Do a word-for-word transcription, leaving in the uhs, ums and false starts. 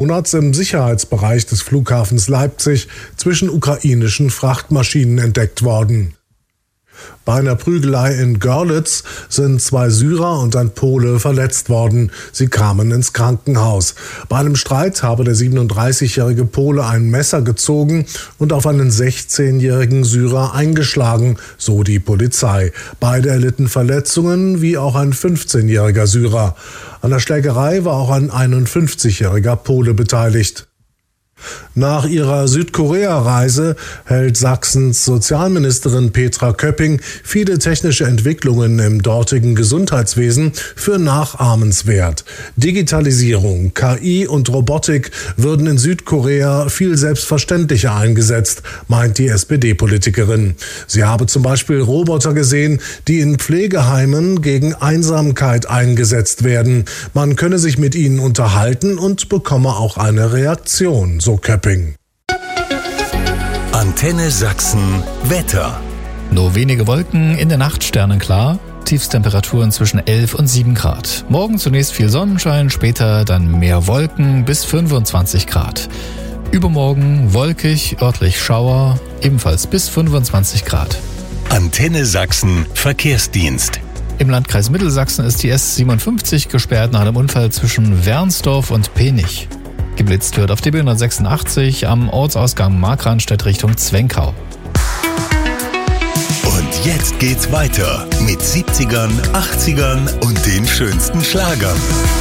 Monats im Sicherheitsbereich des Flughafens Leipzig zwischen ukrainischen Frachtmaschinen entdeckt worden. Bei einer Prügelei in Görlitz sind zwei Syrer und ein Pole verletzt worden. Sie kamen ins Krankenhaus. Bei einem Streit habe der siebenunddreißigjährige Pole ein Messer gezogen und auf einen sechzehnjährigen Syrer eingeschlagen, so die Polizei. Beide erlitten Verletzungen, wie auch ein fünfzehnjähriger Syrer. An der Schlägerei war auch ein einundfünfzigjähriger Pole beteiligt. Nach ihrer Südkorea-Reise hält Sachsens Sozialministerin Petra Köpping viele technische Entwicklungen im dortigen Gesundheitswesen für nachahmenswert. Digitalisierung, K I und Robotik würden in Südkorea viel selbstverständlicher eingesetzt, meint die S P D-Politikerin. Sie habe zum Beispiel Roboter gesehen, die in Pflegeheimen gegen Einsamkeit eingesetzt werden. Man könne sich mit ihnen unterhalten und bekomme auch eine Reaktion, so Köpping. Antenne Sachsen Wetter. Nur wenige Wolken, in der Nacht sternenklar. Tiefstemperaturen zwischen elf und sieben Grad. Morgen zunächst viel Sonnenschein, später dann mehr Wolken bis fünfundzwanzig Grad. Übermorgen wolkig, örtlich Schauer, ebenfalls bis fünfundzwanzig Grad. Antenne Sachsen Verkehrsdienst. Im Landkreis Mittelsachsen ist die S siebenundfünfzig gesperrt nach einem Unfall zwischen Wernsdorf und Penich. Geblitzt wird auf D B hundertsechsundachtzig am Ortsausgang Markranstädt Richtung Zwenkau. Und jetzt geht's weiter mit siebzigern, achtzigern und den schönsten Schlagern.